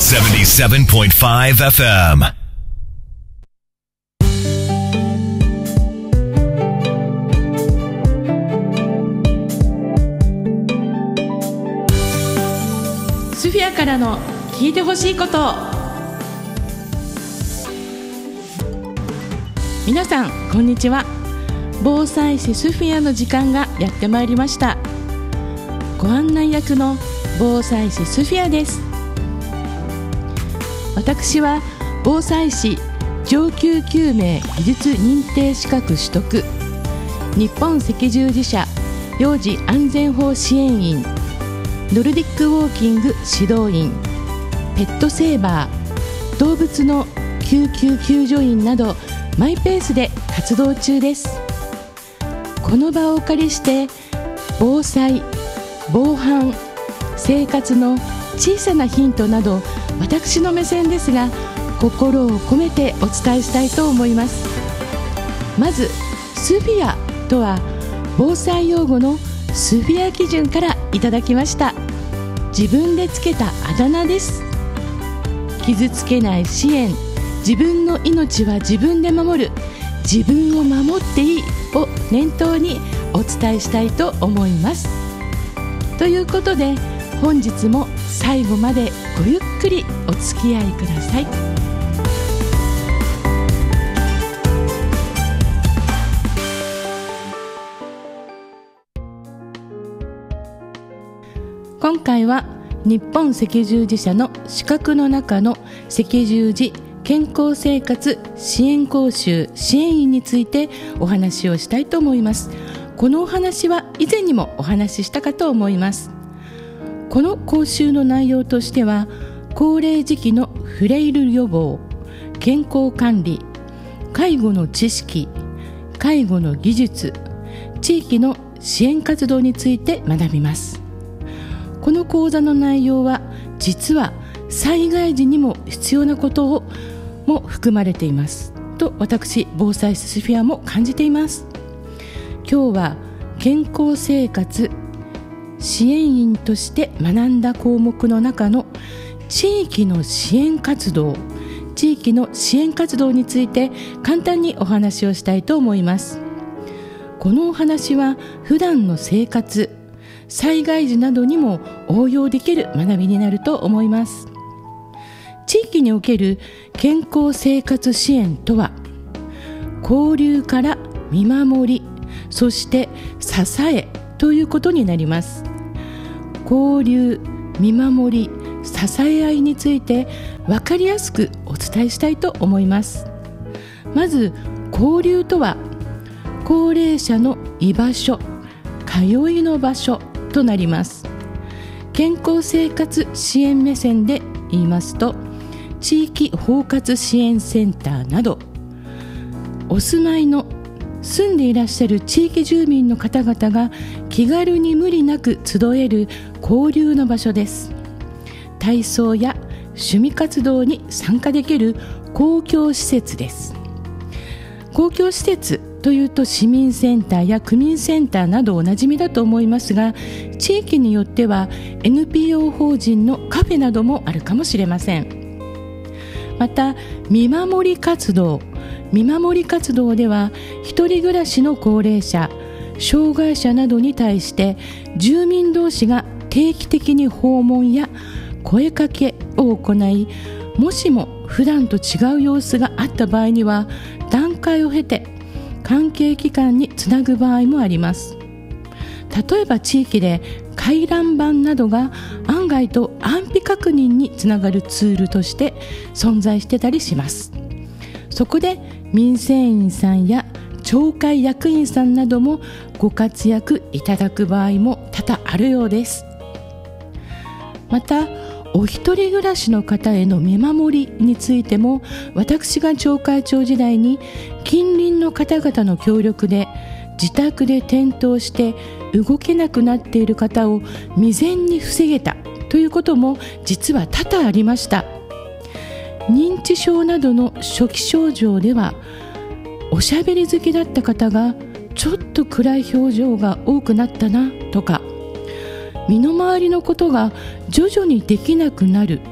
77.5 FM スフィアからの聞いてほしいこと。皆さんこんにちは。防災士スフィアの時間がやってまいりました。ご案内役の防災士スフィアです。私は防災士上級救命技術認定資格取得、日本赤十字社幼児安全法支援員、ノルディックウォーキング指導員、ペットセーバー、動物の救急救助員などマイペースで活動中です。この場をお借りして防災、防犯、生活の小さなヒントなど、私の目線ですが心を込めてお伝えしたいと思います。まずスフィアとは防災用語のスフィア基準からいただきました。自分でつけたあだ名です。傷つけない支援、自分の命は自分で守る、自分を守っていいを念頭にお伝えしたいと思います。ということで本日も最後までごゆっくりお付き合いください。今回は日本赤十字社の資格の中の赤十字健康生活支援講習支援員についてお話をしたいと思います。このお話は以前にもお話ししたかと思います。この講習の内容としては、高齢時期のフレイル予防、健康管理、介護の知識、介護の技術、地域の支援活動について学びます。この講座の内容は実は災害時にも必要なことをも含まれていますと、私防災士スフィアも感じています。今日は健康生活支援員として学んだ項目の中の地域の支援活動、地域の支援活動について簡単にお話をしたいと思います。このお話は普段の生活、災害時などにも応用できる学びになると思います。地域における健康生活支援とは、交流から見守り、そして支えということになります。交流、見守り、支え合いについて分かりやすくお伝えしたいと思います。まず交流とは、高齢者の居場所、通いの場所となります。健康生活支援目線で言いますと、地域包括支援センターなど、お住まいの住んでいらっしゃる地域住民の方々が気軽に無理なく集える交流の場所です。体操や趣味活動に参加できる公共施設です。公共施設というと市民センターや区民センターなどおなじみだと思いますが、地域によっては NPO 法人のカフェなどもあるかもしれません。また見守り活動では、一人暮らしの高齢者、障害者などに対して住民同士が定期的に訪問や声かけを行い、もしも普段と違う様子があった場合には段階を経て関係機関につなぐ場合もあります。例えば地域で回覧板などが案外と安否確認につながるツールとして存在してたりします。そこで民生委員さんや町会役員さんなどもご活躍いただく場合も多々あるようです。またお一人暮らしの方への見守りについても、私が町会長時代に近隣の方々の協力で自宅で転倒して動けなくなっている方を未然に防げたということも実は多々ありました。認知症などの初期症状では、おしゃべり好きだった方がちょっと暗い表情が多くなったなとか、身の回りのことが徐々にできなくなる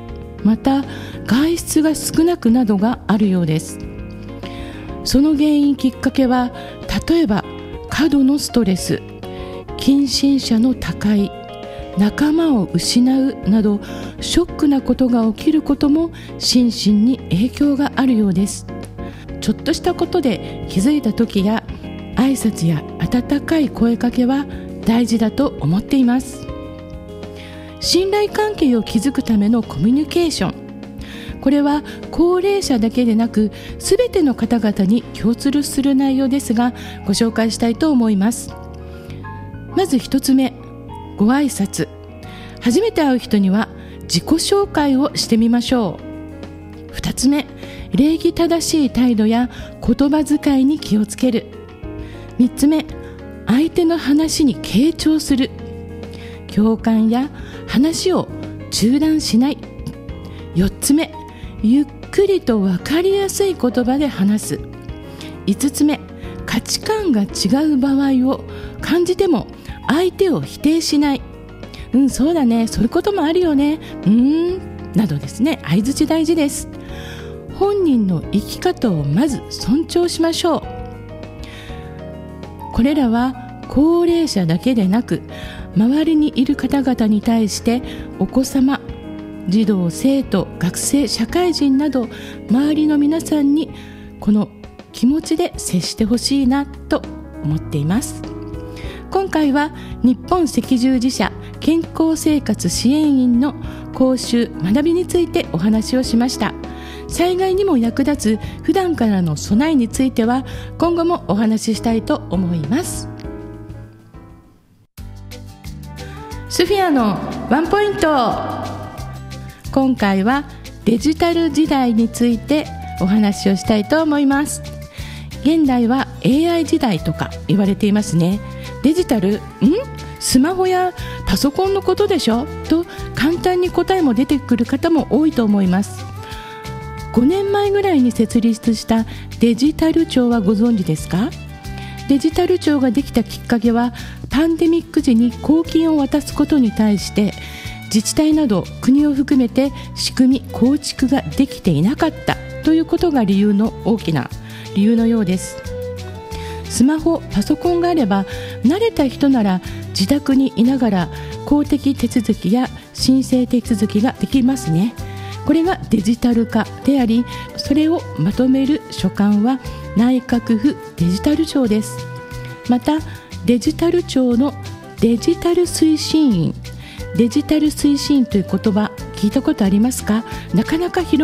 また外出が少なくなどがあるようです。その原因きっかけは、例えば過度のストレス、近親者の他界、仲間を失うなどショックなことが起きることも心身に影響があるようです。ちょっとしたことで気づいた時や挨拶や温かい声かけは大事だと思っています。信頼関係を築くためのコミュニケーション、これは高齢者だけでなく全ての方々に共通する内容ですが、ご紹介したいと思います。まず一つ目、ご挨拶。初めて会う人には自己紹介をしてみましょう。二つ目、礼儀正しい態度や言葉遣いに気をつける。三つ目、相手の話に傾聴する。共感や話を中断しない。四つ目、ゆっくりと分かりやすい言葉で話す。五つ目、価値観が違う場合を感じても相手を否定しない。そうだね、そういうこともあるよね、などですね。相槌大事です。本人の生き方をまず尊重しましょう。これらは高齢者だけでなく、周りにいる方々に対してお子様、児童、生徒、学生、社会人など周りの皆さんにこの気持ちで接してほしいなと思っています。今回は日本赤十字社健康生活支援員の講習学びについてお話をしました。災害にも役立つ普段からの備えについては今後もお話ししたいと思います。スフィアのワンポイント。今回はデジタル時代についてお話をしたいと思います。現代は AI 時代とか言われていますね。デジタル、スマホやパソコンのことでしょと簡単に答えも出てくる方も多いと思います。5年前ぐらいに設立したデジタル庁はご存知ですか？デジタル庁ができたきっかけは、パンデミック時に公金を渡すことに対して自治体など国を含めて仕組み構築ができていなかったということが大きな理由のようです。スマホ、パソコンがあれば慣れた人なら自宅にいながら公的手続きや申請手続きができますね。これがデジタル化であり、それをまとめる所管は内閣府デジタル庁です。またデジタル庁のデジタル推進員、デジタル推進という言葉聞いたことありますか？なかなか広